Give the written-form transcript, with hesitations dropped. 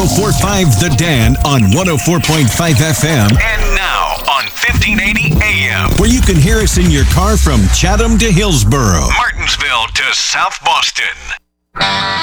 1045 The Dan on 104.5 FM. And now on 1580 AM, where you can hear us in your car from Chatham to Hillsboro, Martinsville to South Boston.